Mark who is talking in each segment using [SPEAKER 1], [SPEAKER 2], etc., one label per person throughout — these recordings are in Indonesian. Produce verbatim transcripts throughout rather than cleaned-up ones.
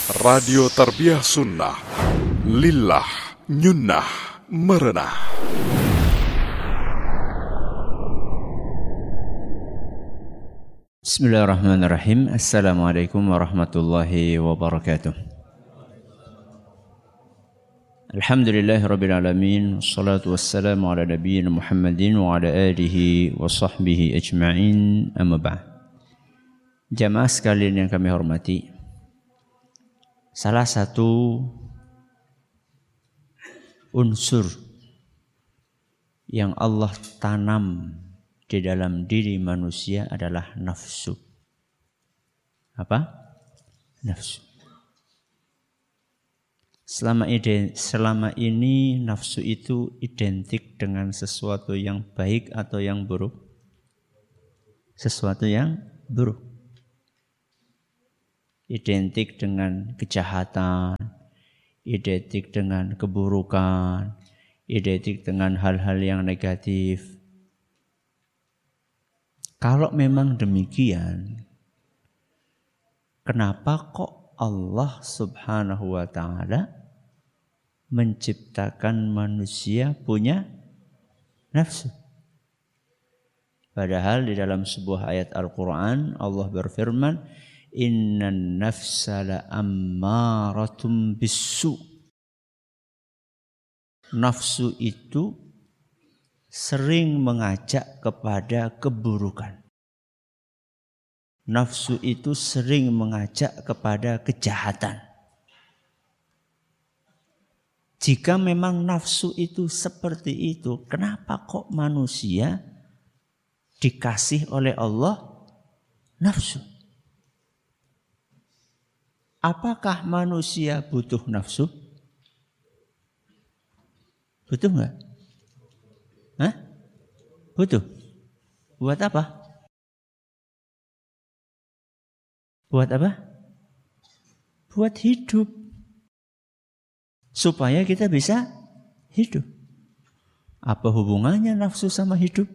[SPEAKER 1] Radio Tarbiyah Sunnah, Lillah, Nyunnah, Merenah.
[SPEAKER 2] Bismillahirrahmanirrahim. Assalamualaikum warahmatullahi wabarakatuh. Alhamdulillahirabbil alamin. Wassalatu wassalamu ala nabiyyina Muhammadin wa ala alihi wa sahbihi ajma'in. Amma ba'd. Jamaah sekalian yang kami hormati, salah satu unsur yang Allah tanam di dalam diri manusia adalah nafsu. Apa? Nafsu. Selama ini, selama ini nafsu itu identik dengan sesuatu yang baik atau yang buruk? Sesuatu yang buruk. Identik dengan kejahatan, identik dengan keburukan, identik dengan hal-hal yang negatif. Kalau memang demikian, kenapa kok Allah Subhanahu wa ta'ala menciptakan manusia punya nafsu? Padahal di dalam sebuah ayat Al-Quran Allah berfirman, Innan nafsa la ammaratum bisu. Nafsu itu sering mengajak kepada keburukan. Nafsu itu sering mengajak kepada kejahatan. Jika memang nafsu itu seperti itu, kenapa kok manusia dikasih oleh Allah nafsu? Apakah manusia butuh nafsu? Butuh enggak? Hah? Butuh. Buat apa? Buat apa? Buat hidup. Supaya kita bisa hidup. Apa hubungannya nafsu sama hidup?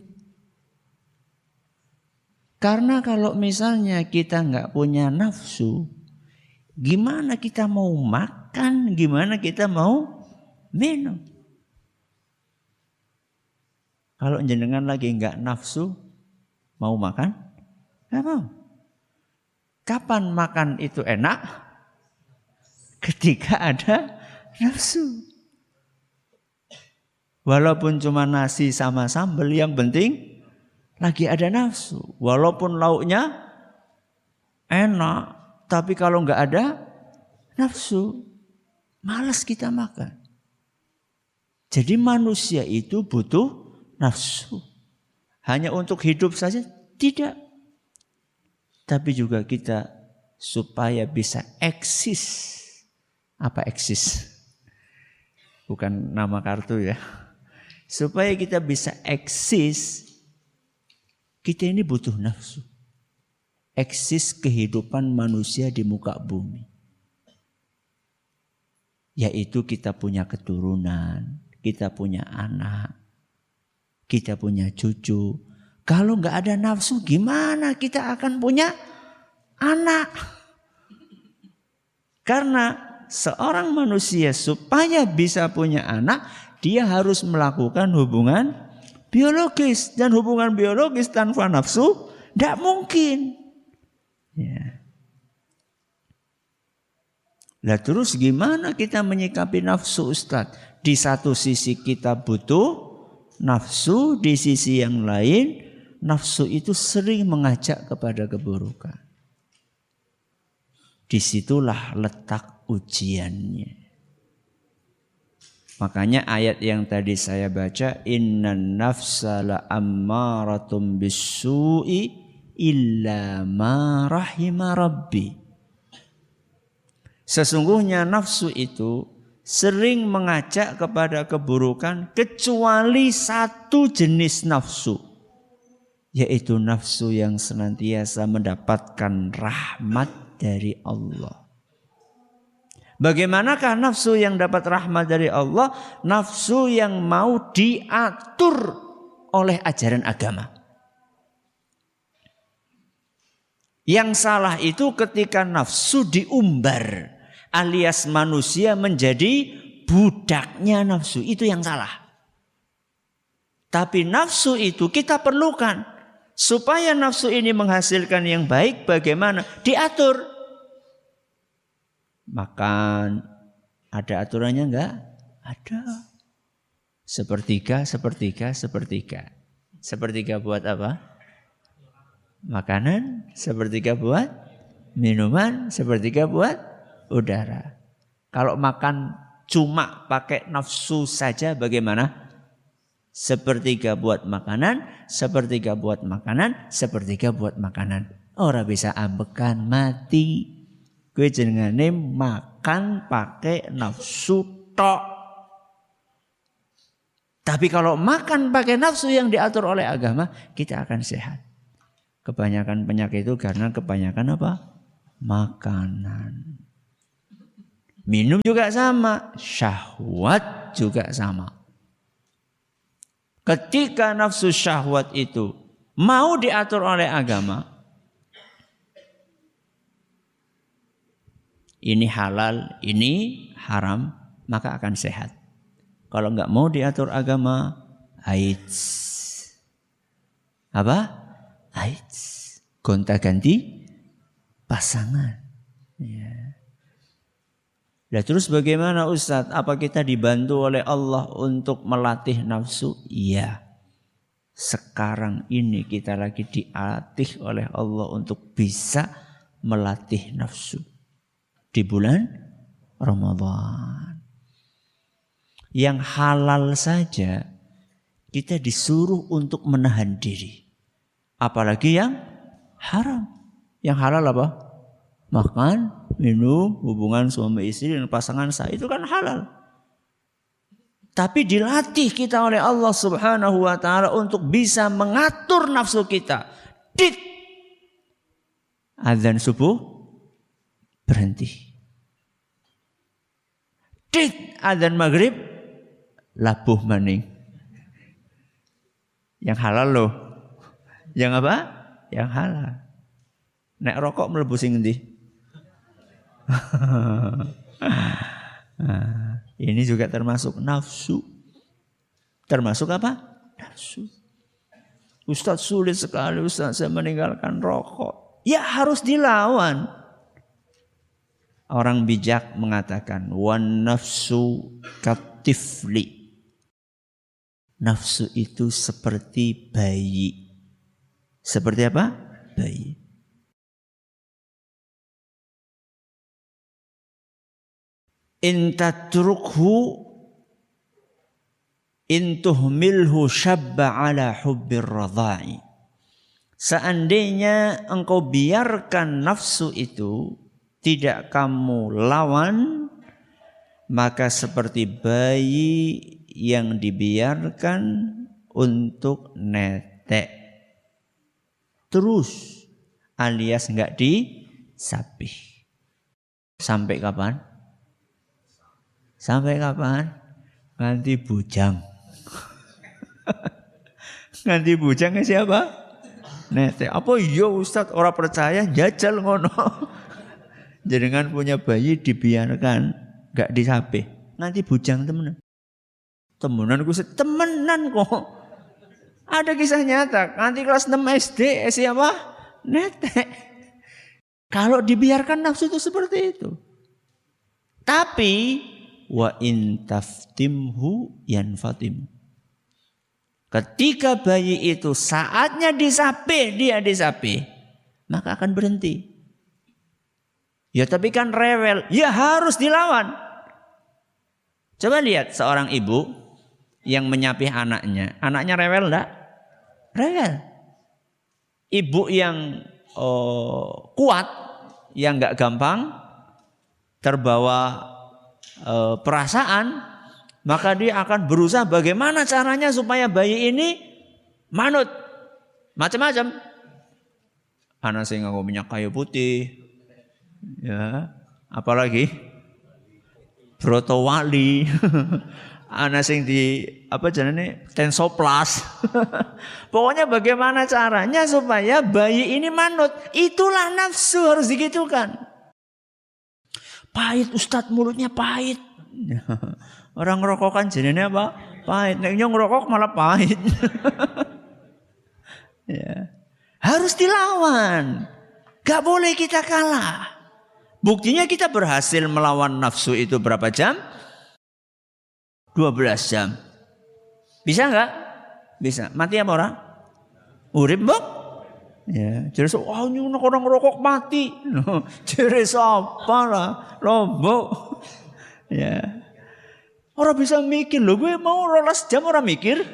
[SPEAKER 2] Karena kalau misalnya kita enggak punya nafsu, gimana kita mau makan, gimana kita mau minum? Kalau jenengan lagi enggak nafsu, mau makan? Enggak mau. Kapan makan itu enak? Ketika ada nafsu. Walaupun cuma nasi sama sambal, yang penting lagi ada nafsu. Walaupun lauknya enak, tapi kalau enggak ada nafsu, malas kita makan. Jadi manusia itu butuh nafsu. Hanya untuk hidup saja? Tidak. Tapi juga kita supaya bisa eksis. Apa eksis? Bukan nama kartu ya. Supaya kita bisa eksis, kita ini butuh nafsu. Eksis kehidupan manusia di muka bumi. Yaitu kita punya keturunan, kita punya anak, kita punya cucu. Kalau enggak ada nafsu, gimana kita akan punya anak? Karena seorang manusia supaya bisa punya anak, dia harus melakukan hubungan biologis. Dan hubungan biologis tanpa nafsu tidak mungkin. Ya. Lah terus gimana kita menyikapi nafsu, Ustaz? Di satu sisi kita butuh nafsu, di sisi yang lain nafsu itu sering mengajak kepada keburukan. Disitulah letak ujiannya. Makanya ayat yang tadi saya baca, Innan nafsa la ammaratum bisu'i illa ma rahima rabbi. Sesungguhnya nafsu itu sering mengajak kepada keburukan kecuali satu jenis nafsu, yaitu nafsu yang senantiasa mendapatkan rahmat dari Allah. Bagaimanakah nafsu yang dapat rahmat dari Allah? Nafsu yang mau diatur oleh ajaran agama. Yang salah itu ketika nafsu diumbar. alias manusia menjadi budaknya nafsu. Itu yang salah. Tapi nafsu itu kita perlukan. Supaya nafsu ini menghasilkan yang baik, bagaimana? Diatur. Makan, ada aturannya enggak? Ada. Sepertiga, sepertiga, sepertiga. Sepertiga buat apa? Makanan. Sepertiga buat minuman. Sepertiga buat udara. Kalau makan cuma pakai nafsu saja bagaimana? Sepertiga buat makanan, sepertiga buat makanan, sepertiga buat makanan. Ora bisa ambekan mati. Kowe jenengane makan pakai nafsu tok. Tapi kalau makan pakai nafsu yang diatur oleh agama, kita akan sehat. Kebanyakan penyakit itu karena kebanyakan apa? Makanan. Minum juga sama, syahwat juga sama. Ketika nafsu syahwat itu mau diatur oleh agama, ini halal, ini haram, maka akan sehat. Kalau enggak mau diatur agama, AIDS. Apa? AIDS. Gonta-ganti pasangan. Ya. Nah, terus bagaimana Ustadz? Apa kita dibantu oleh Allah untuk melatih nafsu? Iya. Sekarang ini kita lagi dilatih oleh Allah untuk bisa melatih nafsu. Di bulan Ramadan. Yang halal saja kita disuruh untuk menahan diri. Apalagi yang haram. Yang halal apa? Makan, minum, hubungan suami istri dan pasangan sah, itu kan halal. Tapi dilatih kita oleh Allah Subhanahu wa taala untuk bisa mengatur nafsu kita. Dit. Azan subuh berhenti. Dit. Azan maghrib labuh maning. Yang halal loh. Yang apa? Yang halal. Nek rokok mlebu sing endi? Nah, ini juga termasuk nafsu. Termasuk apa? Nafsu. Ustaz sulit sekali Ustaz saya meninggalkan rokok. Ya harus dilawan. Orang bijak mengatakan wan nafsu katifli. Nafsu itu seperti bayi. Seperti apa? Bayi. In tatrukhu in tuhmilhu syabba ala hubbir radha'i. Seandainya engkau biarkan nafsu itu, tidak kamu lawan, maka seperti bayi yang dibiarkan untuk netek. Terus alias enggak disapih. Sampai kapan? Sampai kapan? Nganti bujang. Nganti bujangnya siapa? Netek. Apa iya Ustaz orang percaya jajal ngono. Jenengan punya bayi dibiarkan gak disapih. Nganti bujang temenan. Temenan ku temenan kok. Ada kisah nyata. Nanti kelas enam S D siapa? Netek. Kalau dibiarkan nafsu itu seperti itu. Tapi wa in taftimhu yanfatim. Ketika bayi itu saatnya disapih, dia disapih, maka akan berhenti. Ya tapi kan rewel, ya harus dilawan. Coba lihat seorang ibu yang menyapih anaknya. Anaknya rewel enggak? Rewel. Ibu yang oh, kuat, yang enggak gampang terbawa E, perasaan, maka dia akan berusaha bagaimana caranya supaya bayi ini manut. Macam-macam. Anak sing nganggo minyak kayu putih. Ya, apalagi broto wali. Anak sing di apa jenenge tensoplas. Pokoknya bagaimana caranya supaya bayi ini manut. Itulah nafsu harus digitukan. Pahit Ustadz, mulutnya pahit. Orang ngerokok kan jenenge apa? Pahit. Nek ngerokok malah pahit. Ya. Harus dilawan. Gak boleh kita kalah. Buktinya kita berhasil melawan nafsu itu berapa jam? dua belas jam. Bisa nggak? Bisa. Mati apa orang? Urip mbok? Ya, jadi so, wah ini orang rokok mati. Jadi apa lah? Lombok. Ya. Orang bisa mikir loh, gue mau rolas jam orang mikir.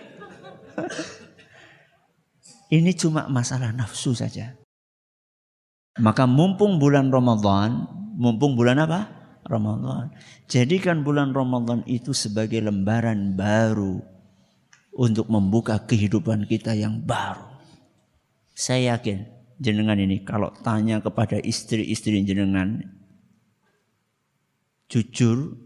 [SPEAKER 2] Ini cuma masalah nafsu saja. Maka mumpung bulan Ramadan, mumpung bulan apa? Ramadan. Jadikan bulan Ramadan itu sebagai lembaran baru untuk membuka kehidupan kita yang baru. Saya yakin jenengan ini kalau tanya kepada istri-istri jenengan, jujur